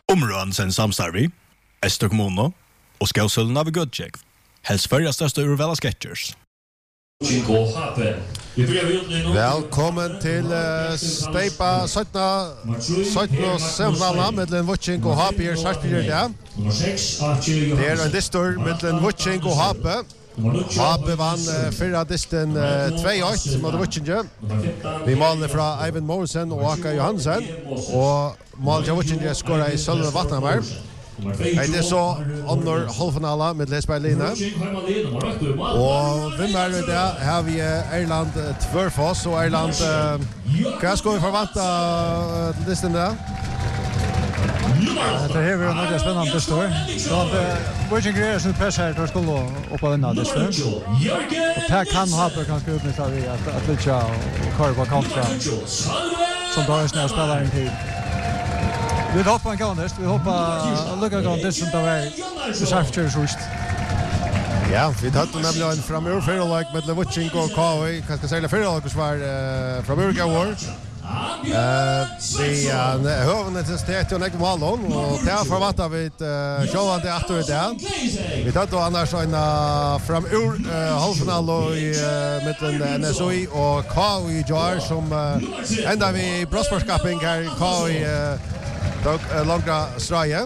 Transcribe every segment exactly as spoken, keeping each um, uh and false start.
Områden samstarvi, Ester kommune og Skausøllen av Gudtjek. Helst førja største urvala sketchers. Velkommen til uh, Steipa sytten og semnalna mellom Vucing og Hape i Sarpsborg der. Det er en distor mellom Vucing og Hape. Hape vann uh, fyrra disten uh, två ett mot Vucing. Vi maler fra Eivind Morsen og Aka Johansen. Og mål til Vucing skåra i Sølve Vatnamær. Det er så under halvfinala med Lesbergline. Og hvem er det der? Her har vi Erland Tvørfoss og Erland. Hva skal vi forvente til listen der? Det här är något spännande det står. Så Virgin Greer som press här till skulle upp och vinna det står. Och här kan Hape kanske utnyttja vi att att lycka och köra kontra. Som då är snäll spelar in tid. Vi hoppas på en vi hoppas lucka contest som där är så särskilt just. Ja, vi hade nämligen en framur för like med Vucing och K V, kanske säga för att svar framur går. Eh, vi har en testet och nästa mål och där förväntar vi ett show det efter det. Vi tar då annars en framur halvfinal i mitten N S O I och K V Jar som ända vi Brosperskapping här K V Dock uh, långa straje.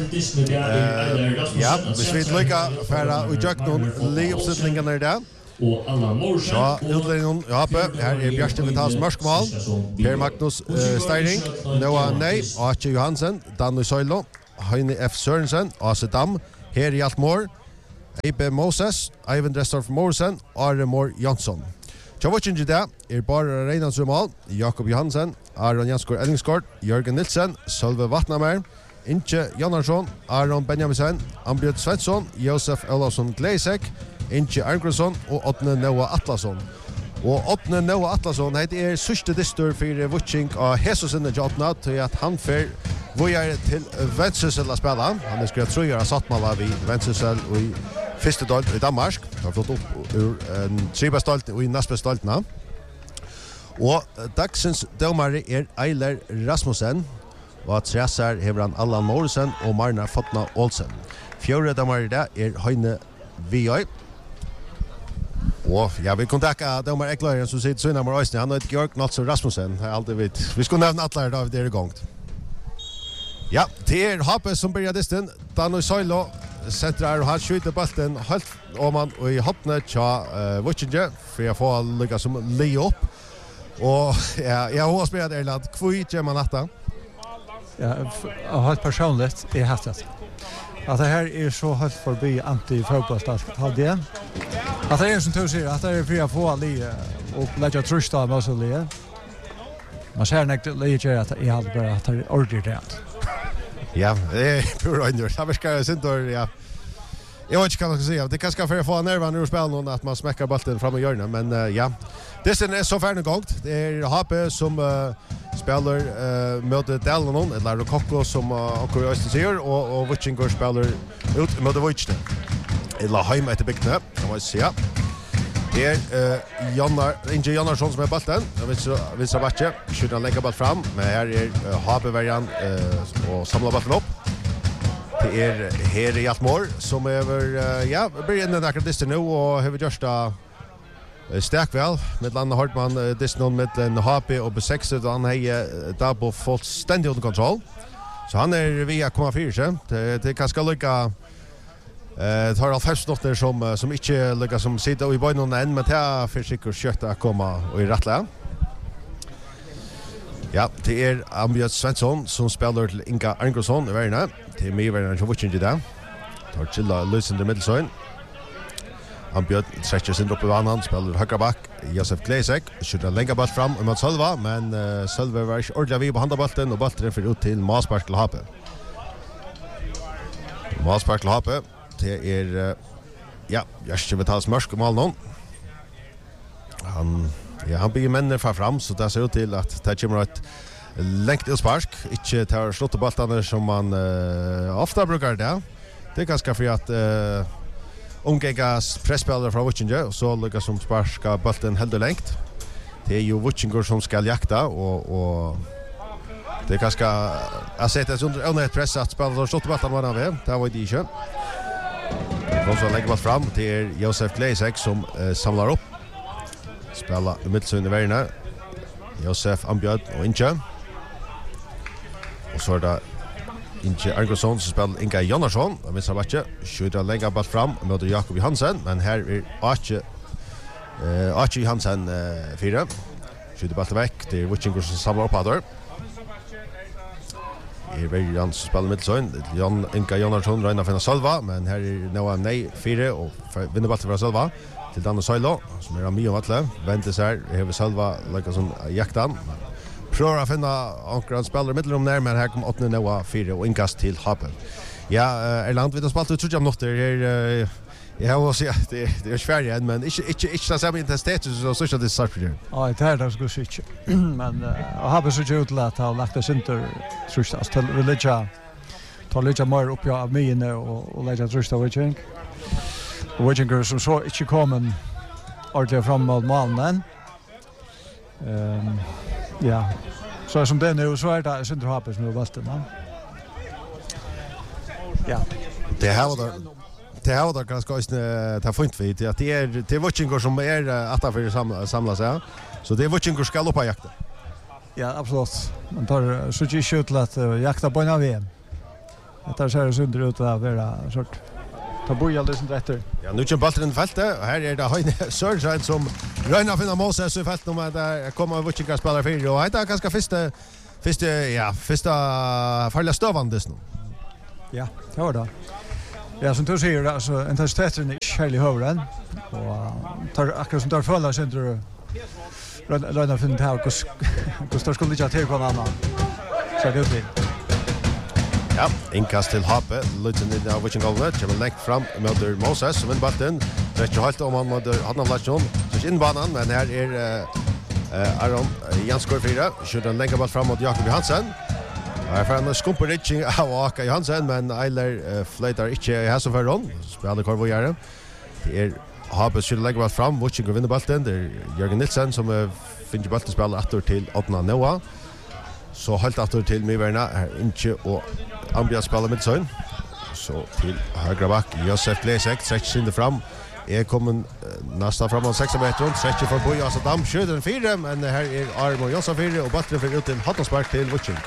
Ja, hvis vi lycka färra och jag någon livsuppsättningen där. Och Allan Morsen. Ja, utledningen Hape. Här är Bjørsten Vitals mörskmål. Per Magnus uh, Steiring, Noah Ney, Archie Johansen, Danny Soilo, Heine F. Sørensen, Ase Dam, Heri Altmår, Eibe Moses, Eivind Restorff Morsen, Are Mår Jansson. Tjavotjen där är bara Reinans Rumal, Jakob Johansen, Aron Janskor Ellingsgård, Jörgen Nilsen, Sölve Vatnamær, Inche Jannarsson, Aron Benjaminsen, Ambjørn Svensson, Josef Olafsson Gleisek, Inche Arngresson og Åtne Noah Atlasson. Og Åtne Noah Atlasson det er sørste distor for Vucing av Hesusen Jotna til at han fer vojar til Vendsyssel å spille. Han er skrevet trojere sattmala vid Vendsyssel og i første dalt i Danmark. Han har flott opp ur en tribestalt og i næstbestaltene. Og dagsens domare er Eiler Rasmussen, og tresar hever han Allan Morsen og Marna Fotna Olsen. Fjore domare der er Heine Viøy. Og ja, vi kontakter domare Ekløyren som sitter Sønner Morøysene. Han heter Georg Nalsson Rasmussen. Jeg alltid vet. Vi skulle nevne atler da det er i gang. Ja, det er Hape som börjar disten. Danny Soilo centrar och han skjuter bollen helt om man och i hoppnet tja uh, Vucing för att få lyckas som le upp. Och ja, jag har spelat Erland. Kvui gör man detta? Ja, helt personligt är det att det här är så helt förbi anti-fotbollsstart av det. Att det är som du säger, att det är för att få le och lägga trust av oss och le. Man ser näkt le att jag hade bara att det är ordentligt. Ja, det är pur under. Det verkar syndor, ja. Jag vet inte vad jag ska säga. Det kanske för att få nervan ur spelen att man smäcker bollen fram i hörnet, men uh, ja. Det är så färdig gångt. Det är Hape som uh, spelar uh, mot Dalanon, eller Kokko som uh, Okkur Øystein sier, og, og Vucing spelar ut mot Vucing. Eller heim etter bygdene, kan man säga. Det är uh, Jannar, Inge Jannarsson som är bollen. Jag vet så vill så matcha. Skjuter lägga boll fram, men här är uh, Hape variant uh, och samlar bollen upp. Det är Heri Altmår som över uh, ja, börjar in den där distan nu och har gjort det starkt väl med Lanne Hartman uh, distan med en Hape och B sex och han har där på fullständigt under kontroll. Så han är via komma fyra. Det det kan ska lycka Eh tar all festnotter som som inte lyckas som sitter i bönen än men det för säkert kött att komma och i rättla. Ja, det är Ambjørn Svensson som spelar till Inga Arngresson i världen. Det är mig världen som Vucing där. Tar chilla lös in the middle zone. Ambjørn stretcher sin upp på banan, spelar högra back. Josef Gleisek skjuter längre boll fram mot Sölva, men uh, Sölva var inte ordentligt vid på handbollen och bollen för ut till Maspark till Hape. Maspark till Hape. Det är uh, ja, Bjørsten Vitals mörskmål någon. Han ja, han blir männer far fram så det ser ut till att det kommer ett längt utspark, inte tar slottebollarna som man uh, ofta brukar det. Det är ganska för att uh, Ungegas pressspelare från Vucing och så lyckas som sparska bollen helt längt. Det är ju Vucing som ska jakta och och Det är ganska jag sett det under under press att spela och skjuta bollen var han med. Det var det inte. Och så lägger man fram till Josef Gleisek som uh, samlar upp. Spelar i mitten i vägen. Josef Ambjörd och Inche. Och så är det Inche Argosson som spelar Inga Jonasson. Och missar backen. Skjuter lägger ball fram mot Jakob Johansen. Men här är Arche uh, Arche Johansen uh, fyra. Skjuter bollen väck. Det är Witchinger som samlar upp här. Är väl Jan som spelar mittelsön. Jan Inka Jonasson räknar för en salva, men här är Noah Nej fyra och vinner bollen för salva till Danne Soilo som är mycket vattla. Väntar sig här har salva lika som jaktan. Prövar att finna ankran spelare mittelrum där, men här kommer åtta Noah fyra och inkast till Hapen. Ja, Erland vi har spelat ut tror jag något här. Jag har sett att det det är Sverige men inte inte inte så samma intensitet så så så det sarfar. Ja, det är det skulle switcha. Men jag har så gjort att ha lagt det center trust till religia. Ta lite mer upp av mig och och lägga trust av Witching. Witching som så inte kommer ordentligt fram mot målen. Ehm ja. Så som det nu så är det center har som valt va. Ja. Det här var det här var ganska ösnä ta fint vid att det är det Witchinger som är att för samla samla sig. Så det Witchinger ska upp på jakten. Ja, absolut. Man tar så ju skjut att jakta på en av V M. Det tar sig sönder ut att vara sort. Ta boja det som rätter. Ja, nu kommer bollen i fältet och här är det Heine Sörgren som rönar finna Moses i fältet med där kommer Witchinger spelare för och det är ganska första första ja, första farliga stövande nu. Ja, det var det. Ja, som du säger, alltså intensiteten är kärlig högre och tar akkurat som tar följa sig inte röna finna här hur stor skulle inte till på en annan. Så det blir. Ja, inkast till Hape, Lutzen i av Witching Golden, kommer längt fram mot Moses som en bollen. Det är ju helt om han mot han har flashon. Så in banan, men här är eh Aron Janskorp fyra, skjuter en längre boll fram mot Jakob Johansen. Här får han skumpar inte av Aka Johansen, men Eiler uh, flyter inte i hästen för hon. Spelar kvar göra. Det är Hape skulle lägga ball fram, Witchinger vinner bollen. Det är Jörgen Nilsson som uh, finner bollen spelar åter till åttna Noah. Så helt åter till Myverna här inte och Ambjörd spelar med sån. Så till högra back Josef Gleisek sträcker sig fram. Är kommer nästa framåt sex meter sträcker för Boja alltså Dam skjuter en fyra, men här är Armo Josef fyra och bollen för ut till Hattonspark till Witching.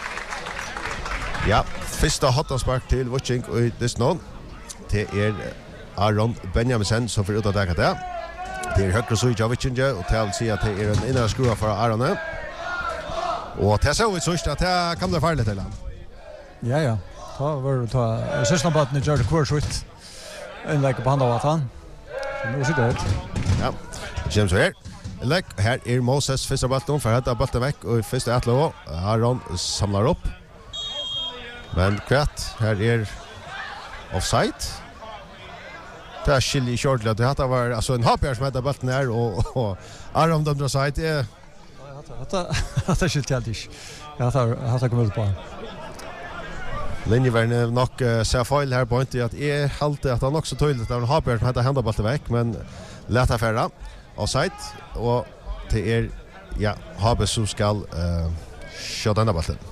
Ja, första Hattonspark till Witching och det snön. Det är Aron Benjaminsen som får ut att ta det. Det är högre så i Witching och till att säga att det är en inre skruva för Aron. Och det så ut så att det kan bli farligt till han. Ja ja. Ta var ta sista batten gör det kvar skjut. En like på handen åt han. Nu ser det ut. Ja. James här. Like här är Moses första bollen för att ta bollen veck och första atlo Aron samlar upp. Men kvart här är offside. Det är skilj i shortlet. Det hade varit alltså en hoppare som hade bollen här och, och Aron dömde offside. Ja, hade hade skilt helt inte. Jag hade hade kommit på. Linjevärne nog uh, ser fel här på inte att är halt att han också tydligt att han har börjat med att hända bollen veck, men lätta färra offside och det är ja Habe som ska uh, skjuta den bollen.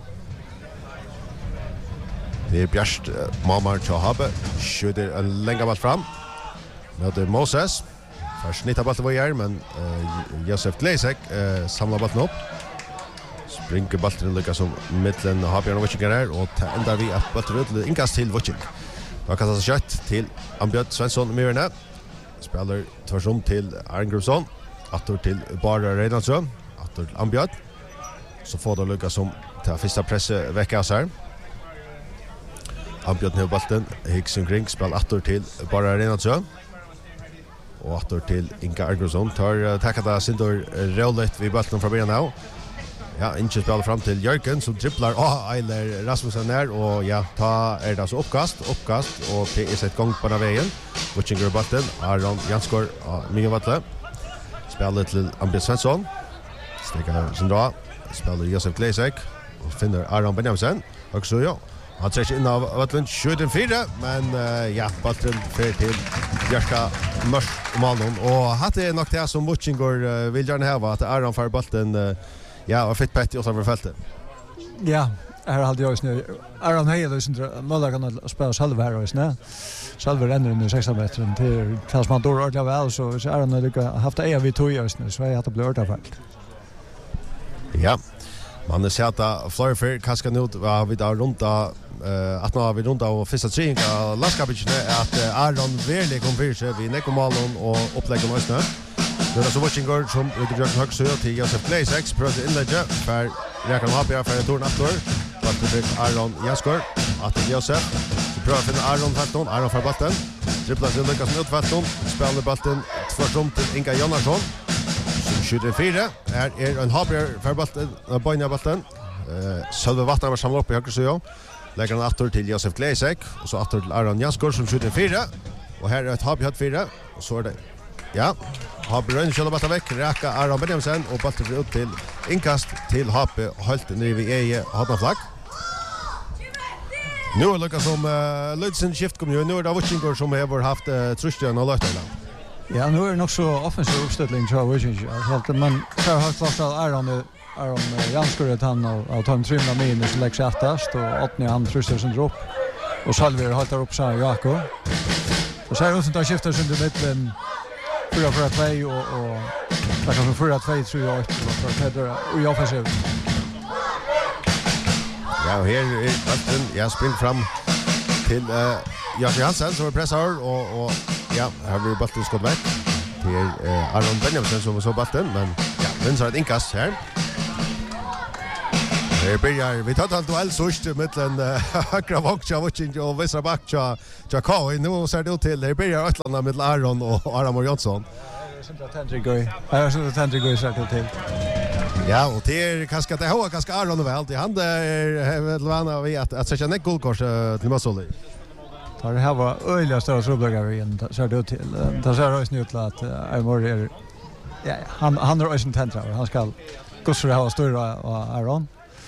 Det är Bjärst uh, Mamar till Habe skjuter en längre boll fram med Moses. Först snitta bollen var här, men uh, Josef Gleisek uh, samlar bollen upp. Springer bollen lyckas som mitten har Björn Witchinger här och ändrar vi att bollen ut till inkast till Witching. Då kan det skott till Ambjörd Svensson Myrne. Spelar tvärsum till Arngrimsson. Attor till Bara Reinansson. Attor till Ambjörd. Så får det lyckas som ta första press vecka så här. Ambjörd nu bollen Hicks omkring spelar attor till Bara Reinansson. Och attor till Inka Arngrimsson tar tackata Sindor Rollet vid bollen från början nu. Ja, inte spelar fram till Jörgen som dribblar och Eiler Rasmussen där och ja, ta är det så uppkast, uppkast och det är ett gång på den vägen. Witchinger bollen, Aron Janskor och Mio Vatle. Spelar till Ambjörd Svensson. Sticker sin dra. Spelar Josef Gleisek och finner Aron Benjaminsen. Och så ja, han träcker in av Vatle skjuter fyra, men uh, ja, bollen för till Björka Mörs och Malmon och hade nog det som Witchinger uh, vill gärna ha att Aron får bollen uh, ja, och fitt Petti och så över fältet. Ja, här hade jag snö. Aaron Heil är inte möjligen att spela själv här och snö. Själv renner in i sexton meter till tills man då ordentligt väl så så Aaron har haft det vi tog just nu så jag hade blört av allt. Ja. Man ser att Flyer för kaska nu var vi där runt eh att när vi runt av första träning av landskapet att Aaron verkligen kom för sig vi Nekomallon och upplägg och snö. Det är så watching guard som det gör högt så till Josef Blazex prövar inlägga för Rekar Hapia för turn efter. Vart det fick Aaron Jaskor att Josef så prövar finna Aaron Fatton Aaron för bollen. Dribblar sig Lucas mot Fatton spelar bollen tvärtom till Inga Jonasson. Skjuter fyra är är en Hapia för bollen på bollen. Eh Sölve Vattnar var samlar upp i höger så lägger han åter till Josef Blazex och så åter till Aaron Jaskor som skjuter fyra och här är ett Hapia hade fyra och så är det ja, har Brønn kjøler bata vekk, Raka Aron Benjamsen og bollen ut til inkast til Hape helt nere vid eget hotnaflagg. Nu er det som uh, Ludsen skift kom jo, nu er det Vucingor som har haft uh, trusjen og løytøyland. Ja, nu är det nog så offensiv uppställning tror jag inte. Helt men jag har klart att Aaron Aaron Janskuret han och tar en trimma minus som lägger sig attast och åttio han trustar sin drop. Och Salver håller upp så Jakob. Och så är det som tar skiftar under mitten fyra fyra två och och där kan fyra två tror jag för Pedro och jag försöker. Ja, och här är bollen jag springer fram till uh, Jakob Hansen som pressar och och ja, här blir bollen skott väck till uh, Aron Benjamin som så bollen men ja, vinner ett inkast här. Det börjar vi tar ett duell först mellan Akra Vokcha och Västra Backcha Jakao nu ser det ut till det börjar ett landa med Aron och Aron Jonsson. Det är Tendry Guy. Jag är så Tendry Guy så till. Ja, och det är kanske det har kanske Aron och väl. Han är väl vana vid att att sätta ner guldkors till Masoli. Tar det här var öliga stora trubblar igen så det ut till. Det ser ut nu till att Armor är ja, han han har ju en tentra. Han ska gå så det har stora Aron.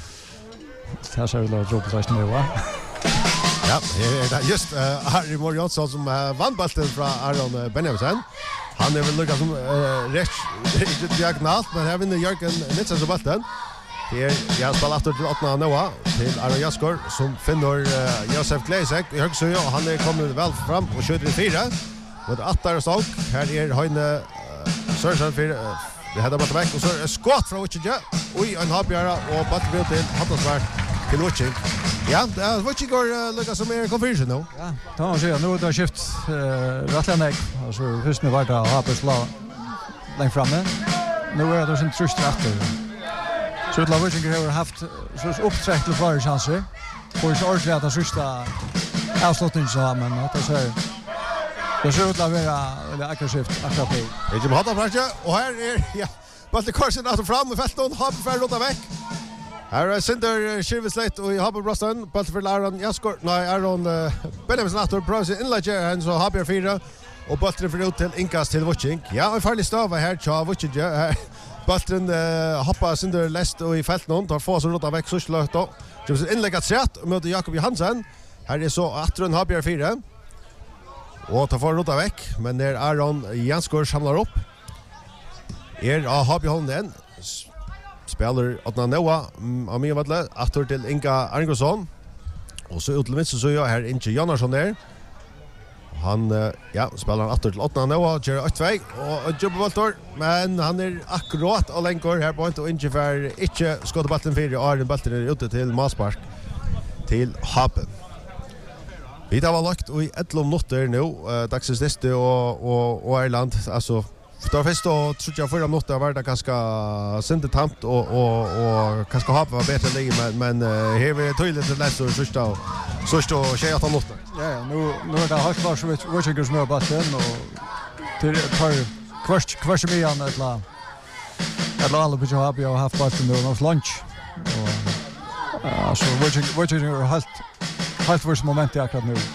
Här ser det då drop på nu va. Ja, det är just Harry Morjonsson som vann bollen från Aron Benjamin. Han är väl lukka som rätt riktigt diagonalt men här vinner Jörgen Nitsen så bollen. Det är jag spelar efter till åttna Noah till Aron Jaskor som finner Josef Glazek i högsta och han är kommit väl fram och skjuter i fyra. Med åtta och ståk. Här är Höjne Sörensen för det hade bara väck och så är skott från Witching. Oj, en halvbjära och bollen till Hattasvart till Witching. Ja, det är Witching går lukka som är confusion nu. Ja, tar man säga nu då skift Rattlanäck alltså först nu var det Hapes lag längst framme. Nu är det sin trust efter. Så det lagar sig har haft så uppträck till förra chanser. Får ju ordentligt att sista avslutningen så men att så det ser ut att vara eller aggressivt akkurat nu. Det är ju hata flasha och här är ja bollen korsen att fram och fältet har för låta väck. Här är Cinder Schiveslet och Haber Brostan bollen för Aron Jaskor. Nej, Aron Benjamin Nator Pros in Lager and så Haber fyra och bollen för ut till inkast till Witching. Ja, en farlig stava här till Witching. Bollen uh, hoppar Cinder läst och i fältet någon tar få så låta väck så slåt då. Det är inläggat sätt mot Jakob Johansson. Här är så Atron Haber fyra. Och tar för rota väck men när Aron Janskor samlar upp är av Habi Holmen spelar åtna Noah av mig vadla åter till Inga Arngosson och så utlämnas så jag här Inge Jonasson där han ja spelar åter till åtna Noah gör ett två och jobbar men han är akkurat och länkor här på inte Inge för inte skottar bollen för Aron bollen är ute till Maspark till Happen. Vi har lagt i elva minutter nu, uh, dagsens neste og, og, og Irland, altså, for det første og tror jeg fyra minutter var det ganske sintet tamt og, og, og ganske hape var bedre lige, men, men uh, her vil jeg tydelig til lest og sørste og sørste og tjej åtta minutter. Ja, ja, nu, nu er det helt klart så vidt Witchinger som er batten og til tar kvart, kvart som igjen et eller eller alle på Habi og haft batten og noe lunch. Og, uh, altså, Witchinger er helt helt vars moment i akkurat nu.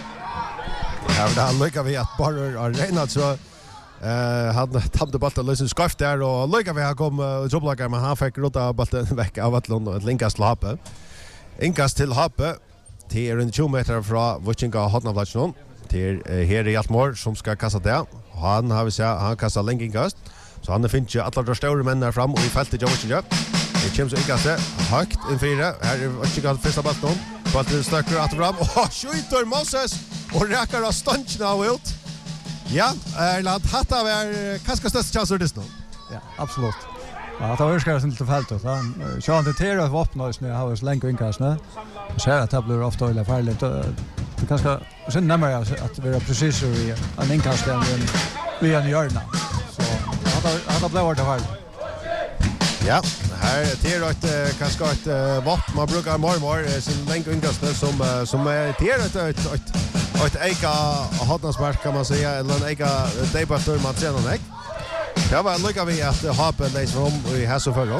Ja, det har lyckat vi att bara har regnat så eh han tappade bollen lösen skaft där och lyckat vi har kom och jobbar med han fick rota bollen veck av Atlon och linkas till Hape. Inkast till Hape till runt tjugo meter från Witchinga hotnavlatchen till här i Altmor som ska kasta det. Han har vi sett han kastar länge inkast så han finns ju alla de stora männen fram och i fältet jag Witchinga. Det kommer så inkaste. Högt in fyra. Här är inte galt första bollen. Bollen stöcker att fram. Åh, skjuter Moses. Och räcker av stunchen av ut. Ja, Erland hatta var kanske största chanser det nu. Ja, absolut. Ja, det var ju inte fält då. Så han det är vapen och snö har så länge inkast nu. Så här att det blir ofta illa farligt. Det kanske sen nämmer jag att vara precis i en inkast än vi en hjörna. Så han har blivit det här. Ja, här är ett kanske ett vapen man brukar mormor sin länge inkast som som är ett ett ett eka hotnarspark kan man säga eller en eka debattur man tränar näck. Det var lycka vi att Hape läser om i Hasse förra.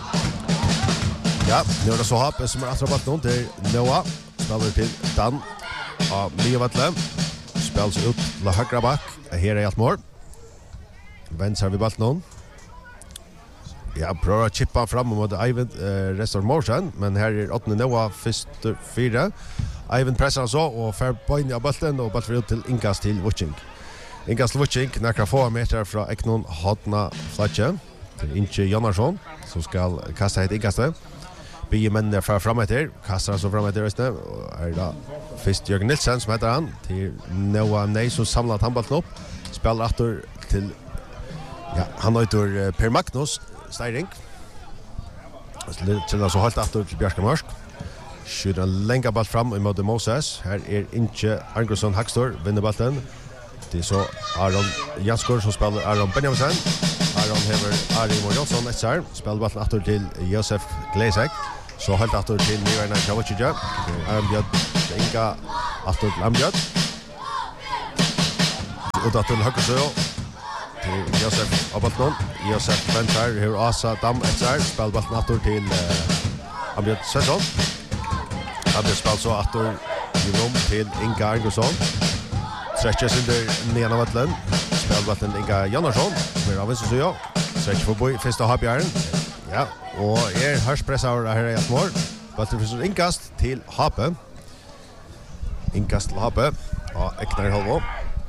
Ja, nu är det så Hape som är attrabat nu till Noah. Spelar till Dan. Ja, Mievatle. Spelas ut till högra back. Här är allt mål. Vänster vid bollen. Ja, prövar att chippa fram mot Ivan uh, Restor Motion, men här är åttende Noah först fyra. Ivan pressar så och får poäng av bollen och bollen ut till inkast till Wutching. Inkast Wutching några få meter från Eknon Hotna Flatche till Inche Jonasson som ska kasta ett inkast. Bygger männen för framåt här, kastar så framåt där istället. Är det först Jörgen Nilsson som heter han till Noah Ney som samlat handbollen upp. Spelar åter till ja, han har ut Per Magnus Steiring. Så så hållt åter till Björka Mörsk. Skjuter en länga boll fram emot Moses. Här är Inche Angersson Hackstor vinner bollen. Det är så Aron Janskor som spelar Aron Benjaminsen. Aron hever Ari Morjonsson ett sär. Spelar bollen åter till Josef Glesek. Så hållt åter till Mirna Chavicic. Aron Björn Inga åter till Ambjörn. Och åter till Högsjö. Till Josef Abalton. Josef Ventar hever Asa Dam ett sär. Spelar bollen åter till Ambjörn Svensson. Ambjörn spelar så åter genom till Inga Angersson. Stretches under nena vattlen. Spelvattlen Inga Jonasson. Med av så ja. Stretch förbi första Habjärn. Ja, och är hörspressar här i mål. Vattlen för inkast till Hape. Inkast till Hape. Ja, Eknar Holmo.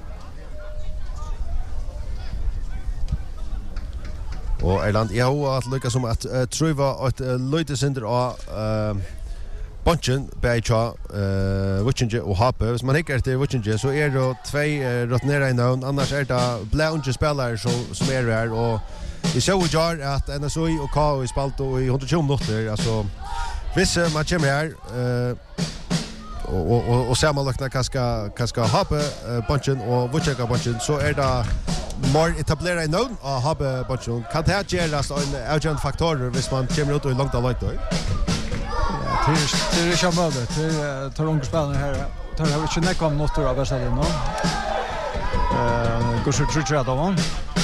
Och Erland, jag har att lyckas som att uh, truva ett uh, löjtesinder av uh, Bunchen Becha eh Wutchinge och Hape. Så man hickar till Wutchinge så är det två uh, rotnera i någon annars är det blåunge spelare som som är här och vi såg ju att N S O I och K i spalt och i hundratjugo minuter alltså vissa man kommer här eh och och och, och ser man lucka kaska kaska Hape uh, Bunchen och Wutchinge Bunchen så är det mer etablerade i någon och Hape Bunchen kan det här göras en agent faktor hvis man kommer ut och långt av långt då. Det är det är ju möjligt. Det tar unga spelare här. Tar jag inte näka om något av bästa nu. Eh, går så tror jag då.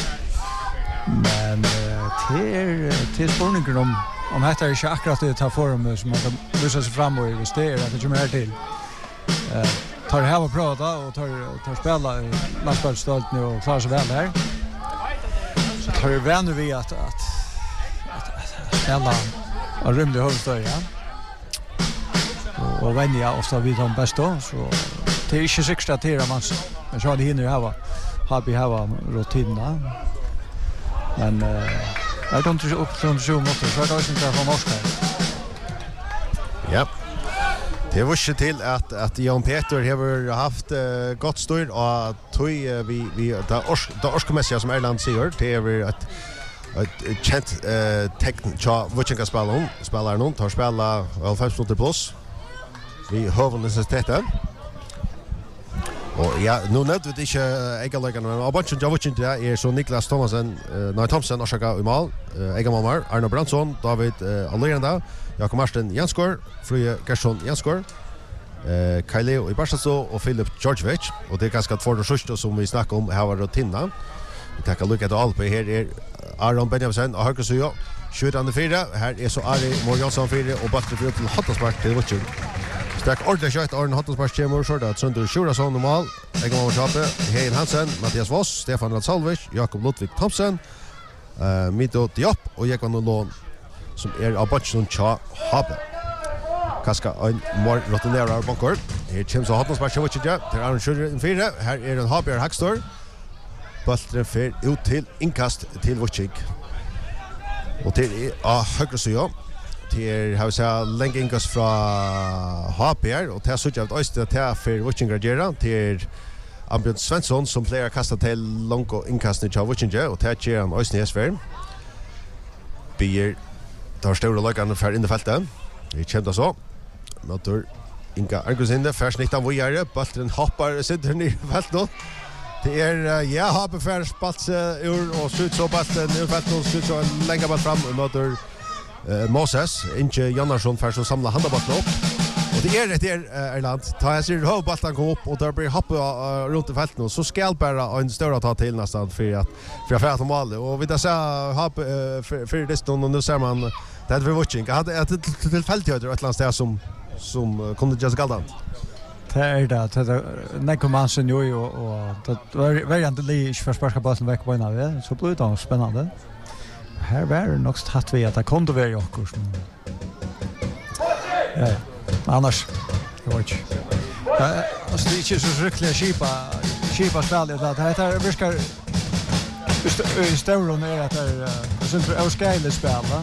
Men det är till spårningen om om det är inte akkurat det tar form som man kan visa sig fram och investera att det kommer här till. Eh, tar det här och prata och tar tar spela i landslagsstolt nu och klarar sig väl här. Så tar det vänner vi att att att spela och rymlig huvudstad, ja. Och vänja ofta vid de bästa så det är inte säkert att det är man men så hade hinner ju ha har vi ha rutinerna men jag tror inte upp från så mycket så det är inte från Moskva. Ja. Det var ju till att att Jan Peter har haft uh, gott stöd och tog uh, vi vi där ors där orskomessiga som Erland säger det är att ett chat eh tekniska Wutchinge spelar spelar någon tar spela fem minuter plus. Vi har universitetet. Och ja, nu nämnde vi inte ägarläggarna, men Abanchen Javicin är så Niklas Thomasen, uh, Noah Thompson, Orsaka Umal, uh, Egamamar, Arno Brandsson, David uh, Aliranda, Jakob Marsten Janskor, Fruje Gersson Janskor, uh, Kaileo i Barsaso och Filip Georgievich. Och det är ganska två resurser som vi snackar om här var rutina. Vi tackar lycka till Alpe. Här är Aron Benjaminsen och Högre Sujo. Sjutande fyra. Här är så Ari Morjansson fyra och Batter fyra till Hottaspark till Wutching. Stark ordentlig kjøtt, Arne Hottaspark kommer, så er det Trønder Sjurasson normal, Egamar Schape, Hein Hansen, Mathias Voss, Stefan Radsalvich, Jakob Ludvig Thomsen, uh, Mito Diop og Jekvan Olon, som er av Bunchen Tja Hape. Kaska en mer rutinerar bankor. Her kommer så Hottaspark til Wutching, til Arne Sjurasson fyra. Her er en Hape Hackstor. Bollen fer ut til innkast til Wutching. Och till ja, högra sida till har vi så länge ingas från H P R och till så jag vet att det är för watching gradera till Ambjörn Svensson som player kastar till långt och inkastning av watching och till ger han Östern Esfär. Bier tar stora lagan för in i fältet. Det känns så. Motor Inga Argusinde först nitton vågare, bollen hoppar sitter ner i fältet. Det är ja, har för spats ur och skjuts så bollen ur fältet och skjuts så lägga ball fram och möter eh, Moses, inte Jonasson för så samla handbollen upp. Och det är det är Erland. Ta jag ser hur bollen går upp och där blir hoppa uh, runt i fältet och så skall bara en stor ta till nästan för att för att få mål och vi där så har för för det stund och nu ser man det är watching. Jag hade ett tillfälligt öder ett landstad som som kunde just galda. Det är det. Det är när kommer man sen ju och det var variant det för sparka bollen veck på ena väg så blir det spännande. Här var det nog statt vi att det kunde vara Jakobs. Ja. Annars det var inte. Alltså det är inte så riktigt skipa skipa spelet att det här viskar Stauron är att det är sånt avskailigt spel va.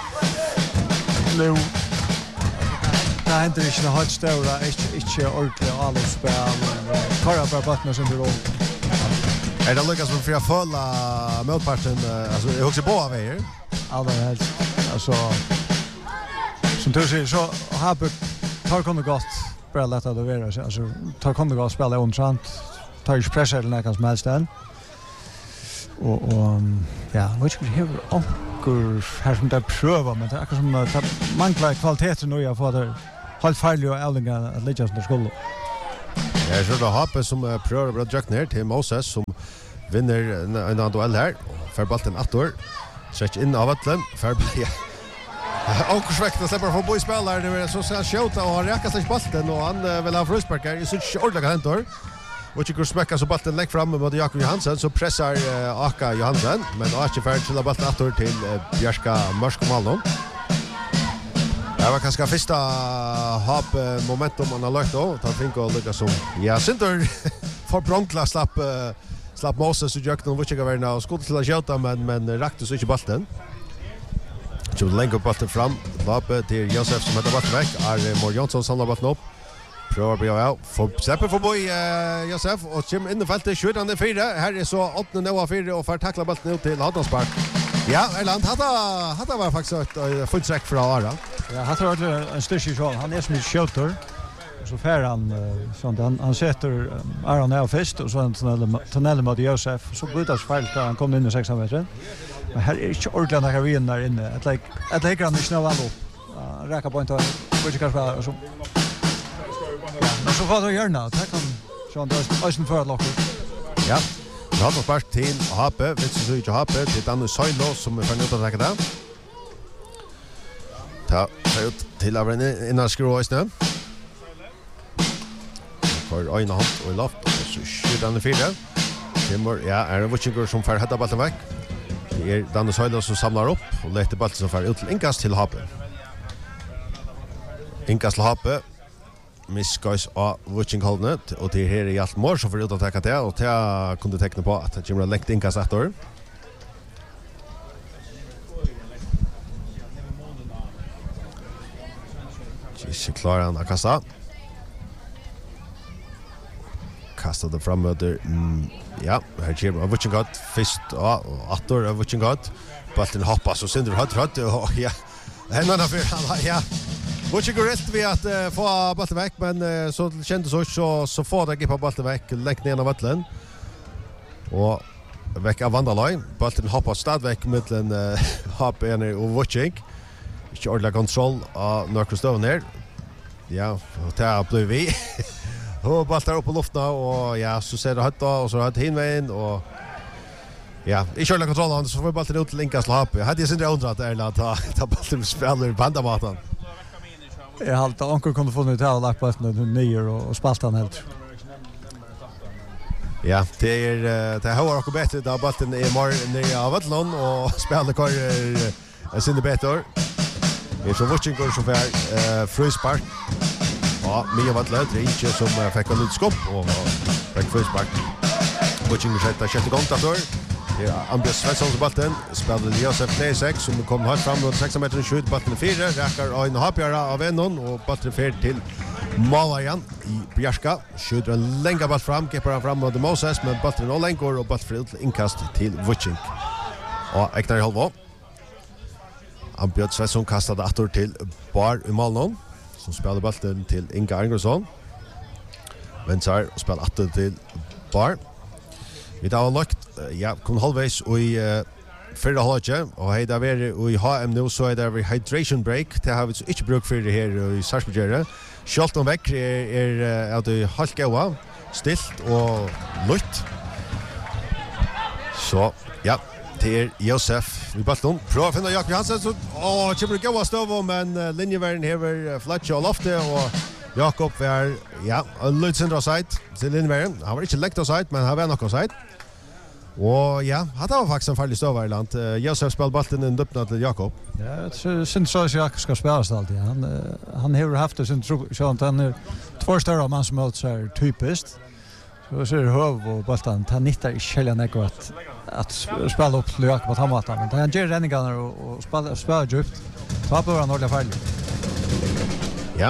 Nu det är inte riktigt hårt stora, inte ordentligt alla spel. Kara bara bottnar som det roll. Är det Lucas som får följa motparten alltså det också på vägar? Alla helst alltså som du säger så har tar kunde gott bara lätta det vara alltså tar kunde gott spela ontrant tar ju pressure eller något som helst där. Och och ja, vad ska vi ha onkel här som där pröva men det är som att manglar kvaliteten nu jag får det helt farligt och ällinga att lägga som skulle. Jag tror det har som prövar att dra ner till Moses som vinner en annan duell här för bollen åttor. Sätt in av vallen för bli Onkel Svekta släpper från boy spelare det är så ska skjuta och räcka sig bollen och han vill ha frusparkar i så ordentligt händer. Och tycker smäcka så bollen lägg fram mot Jakob Johansen så pressar uh, Aka Johansen men har inte färdigt till bollen åter till uh, Bjärska Mörskomalon. Det var kanske första hopp uh, momentum man har lagt då tar fink och lyckas som ja Sinter för Bronkla slapp uh, slapp Moses och Jakob och vilka var nu skulle till att skjuta men men rakte så inte bollen. Så lägger bollen fram loppe till Josef som heter bollen väck är Mor Jonsson samlar bollen upp. Prövar bli av för släpper för boy uh, Josef och Jim in i fältet skjutande fyra här är så åtta Noah fyra och för tackla bollen ut till Haddanspark. Ja, Erland hade hade var faktiskt ett fullt streck för Ara. Ja, han tror att en styrke så han är som en shooter. Så fär han sånt han han sätter Aron Noah först och så en tunnel mot Josef så bytas fält där han kom in i sex meter. Men här är inte ordentligt när vi är inne. Att like att lägga han i snövallo. Räcka på inte vilket kanske så men så får du göra det. Tack om Sean Dyson för att locka. Ja. Vi har något part till H P, vet du så inte H P till Danny Soilo som är från uttaget där. Ta ta ut till Aven innan skruas nu. För ena hand och loft och så skjuter han fyra. Timmer ja, är det Witchinger som får hetta bollen väck. Det är Danny Soilo som samlar upp och lägger bollen som får ut till inkast till H P. Inkast till H P. Misskais av Witching-hållene, og til her i alt mår som får ut å takke det, og til jeg kunne tekne på at det kommer lengt innkast etter. Ikke klarer han å kaste. Kastet det frem møter, mm, ja, her kommer Witching-hått, først og etter Witching-hått. Bollen hopper så synder høyt, høyt, og ja, hendene for han, ja. Vad går rätt vi att uh, få bollen väck men uh, så kändes så så så får det på bollen väck längt ner i vattnet. Och väck av Vandalaj. Bollen hoppar stadväck mellan uh, H P och Watching. Inte ordentlig kontroll av Norrkostov ner. Ja, och där blir vi. Och bollen upp på luften och ja, så ser det hött och så har det hinvägen och ja, i körla kontrollen så får bollen ut till Linkas till H P. Hade jag syndra undrat där att ta ta bollen spelar på andra matan. Jag halt onkel kunde få nu ta lagt på den nyer och spalta han helt. Ja, det är det har också bättre där bollen är mer ner av Atlant och spelar kvar är sin bättre. Det är så Watching går så för eh frispark. Ja, Mia Atlant det är inte som fick en utskopp och fick frispark. Watching sätter sjätte gången där. Det är Ambjörn Svensson som bollen spelar Josef Nesek som kom helt fram mot sex meter skjut bollen fyra räcker en hapjara av en och bollen fyra till Malajan i Bjärska skjuter en länga boll fram keeper han fram mot Moses men bollen och länkor och bollen till inkast till Vucink. Och Eknar halva. Ambjörn Svensson kastade åter till Bar i Malmö som spelar bollen till Inga Arngresson. Vensar spelar åter till Bar. Vi tar lagt ja, kom halvvägs och i uh, förra halvlek och hej där var i H M nu så är det vi hydration break. Det har vi så inte bruk för det här i Sarpsborg. Schalton veck är är att det halt goa, stilt och lutt. Så ja, det är Josef vi bollen. Prova finna Jakob Hansen så åh, det blir goa stov men uh, linjevärden här flatcha och lofte och Jakob var ja, lutt central side. Till linjevärden. Han var inte läkt side men han var nog side. Och ja, han var faktiskt en farlig stövare i land. Uh, Josef spelade bollen in öppna till Jakob. Ja, det syns så att Jakob ska spela alltid. Han uh, han har haft det sin tro så att han är två större man som är så typiskt. Så ser det höv och bollen han nittar i källan är gott att spela upp till Jakob att han matar men han ger räddningar och, och spela spela djupt. Ta på han ordentligt farlig. Ja.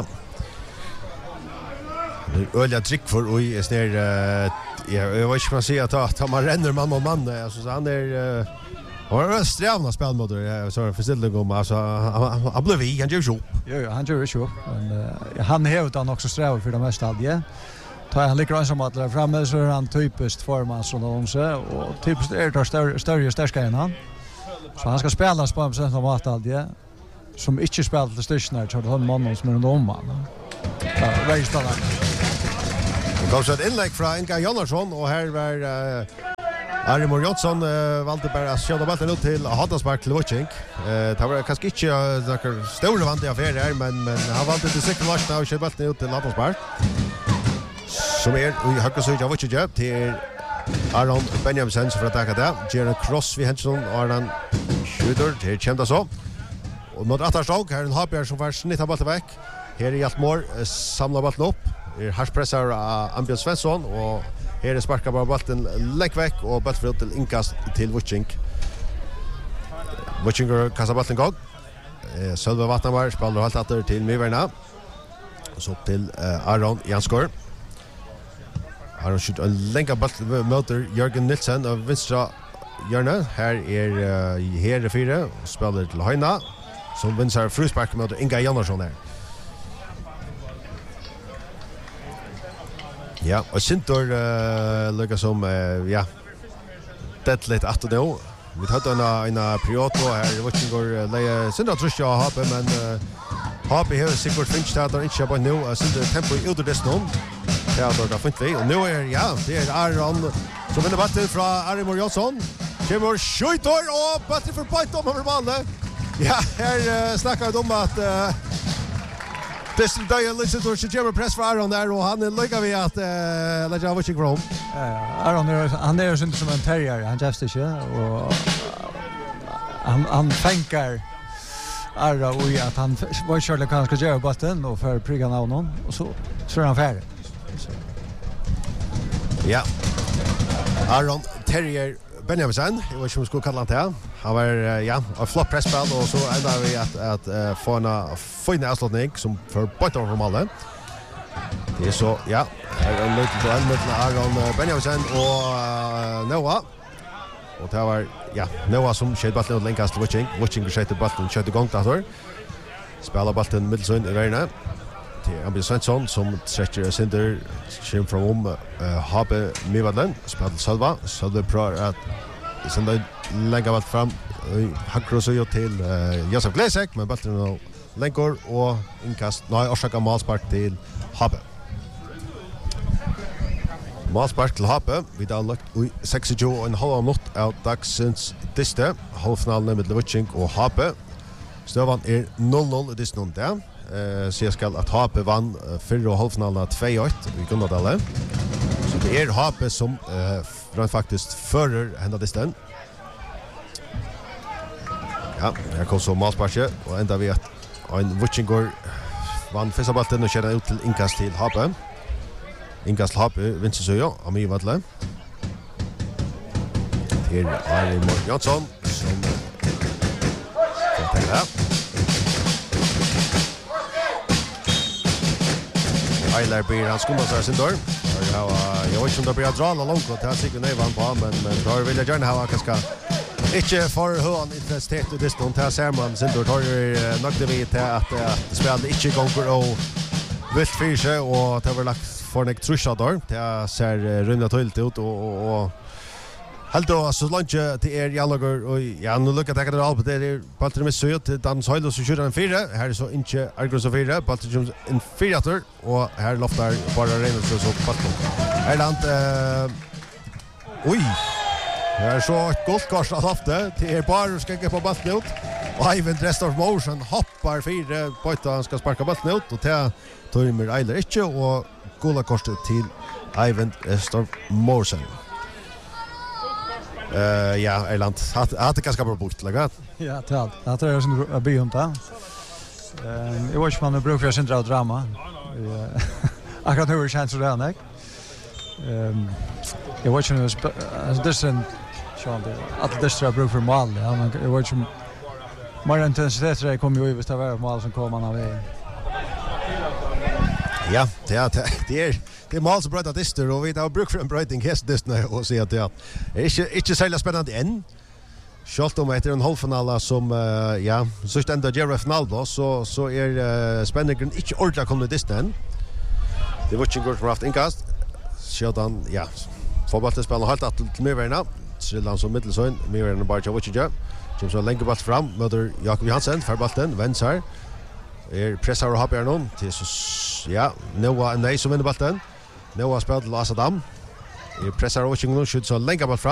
Det är öliga trick för och är snär uh, ja, jag vet inte vad man säger att ta man ränner man mot man alltså så han är uh, han har strävna spelmotor så förställning om alltså han, han blev vi han gör ju Jo jo han gör ju så men uh, han hävdar han också strävar för det mesta alltid. Tar han lika som att där framme så är han typiskt forman som de säger och typiskt är det större större starkare än han. Så han ska spela på en sån som att alltid som inte spelar till styrknar så har mannen som är en domare. Ja, väldigt spännande. Det kom så ett inlägg från Inga Jonasson och här var uh, Arimor Jonsson uh, valde bara att köra bollen ut till Haddarspark till Vucink. Uh, det var kanske inte uh, några stora vanliga affärer men, men han valde till cykeln och köra bollen ut till Haddarspark. Som är i högre sida av Vucink till Aron Benjamsen för att attacka det. Ger en cross vid Hensson och han skjuter till Kända så. Och mot Attarstog här en Habjar som var snitt av bollen väck. Här är Hjaltmår uh, samlar bollen upp. Er harspressar uh, Ambjörn Svensson och här är sparkar bara bollen lägg väck och bollen till inkast till Vucink. Vucink kastar bollen gång. Eh, Sölve Vatnamar spelar helt åter till Myverna. Och så till uh, Aron Janskor. Aron skjuter en länga boll möter Jörgen Nilsen av vänstra hjörne. Här är uh, här fyra och spelar till Heina som vinner frispark möter Inga Jonasson här. Ja, och Sintor uh, lukar som uh, ja. Det lite att det. Vi hade en en Prioto här Vucink går lägga Sintor tror jag har men uh, har behöver säkert finch att inte på nu Sintor tempo ut det snön. Ja, då kan vi och nu är ja, det är Aron som vinner bollen från Arimor Jonsson. Kommer skjuter och bollen för på om över bollen. Ja, här uh, snackar de om att uh, det är där jag lyssnar till Chichema press för Aron där och han är lika vid att uh, lägga av Vucink från. Ja, Aron är han är ju inte som en terrier, han just inte och han han tänker Arra och att han var körde kan ska göra bollen och för pricka av någon och så så är han färdig. Ja. Aron Terrier Benjamsen, jag vet inte om jag skulle kalla han till. Han var ja, en flott pressspel och så ändrar vi att, att uh, få en fin avslutning som för bort över målet. Det är så, ja, en liten duell mellan Aron Benjamsen och uh, Noah. Och det var, ja, Noah som skjøt bollen ut länkast till Vucink. Vucink skjøt bollen, skjøt igång där. Spelar bollen middelsund i världen. Det är Ambjörn Svensson som stretcher Sinter kjem från om uh, Habe Mivadlen. Spelar till Sölva. Sölva prövar att Sinter lägga bollen fram i högra sida till uh, Josef Glesek. Men bollen länkor och inkast. Nej, orsaka målspark till Habe. Målspark till Habe. Vi har lagt i sextio och en halv minutt av dagsens diste. Halvfinalen med Vucink och Habe. Støvan er noll noll i distan där. Eh så jag ska att Habe vann uh, förra halvfinalen två ett i Gunnadale. Så det är Habe som eh uh, faktiskt förr hända distan. Ja, här kommer så målspark och ända vi att en Vucink vann första bollen och körde ut till inkast till Habe. Inkast till Habe vinner så ja, Ami Vadle. Till Ari Morgan Jansson som får tänka det. Eiler blir han skumma sig sin dörr. Ja, jag vet inte om det blir dra långt och det har säkert nej vann på men men då vill jag gärna ha kanske inte för hön intensitet och distans här ser man sin dörr tar ju nökte vi till att det spelar inte gånger och vilt fiske och det var lagt för en trusha där. Det ser runda tydligt ut och och helt då så långt till er Jallager och ja nu look at det all det är Baltic med så till dans höjden så kör en fyra här är så inte Argos och fyra Baltic en fyra och här loftar bara Reynolds så så fast. Erland eh oj. Här så ett golfkast att hafte till er bara ska gå på bollen ut. Och Ivan rest of motion hoppar fyra på att han ska sparka bollen ut och ta Tormir Eiler inte och gula kortet till Ivan Estor Morsen. Eh uh, ja, Erland hat hat ganska bra bort lägga. Ja, tal. Det är ju en bion där. Eh, jag vet man brukar sen dra drama. Eh, akkurat nu är chans så där, nej. Ehm, jag vet ju alltså det sen Sean det att det ska bruk för mål. Ja, men jag vet ju mer intensitet det kommer ju visst att vara mål som kommer man av vägen. Ja, det är det är det är mål som bröt dister och vi har bruk för en bröting häst dister och se att det är inte inte så spännande än. Schalt om efter en halvfinal som uh, ja, så ständer Jerry final då så så är uh, spänningen inte ordentligt kommit distan. Det var ju gott raft inkast. Sheldon ja, fotbollen spelar helt att till Mirvärna. Sheldon som mittelsön, Mirvärna bara jag vet inte. Som så länge bort fram möter Jakob Johansen för bollen vänster. Er pressar och hoppar någon till så ja, Noah nej som vinner bollen. Noah spelar till Asadam. Er pressar och chingen skjuter så länge bort fram.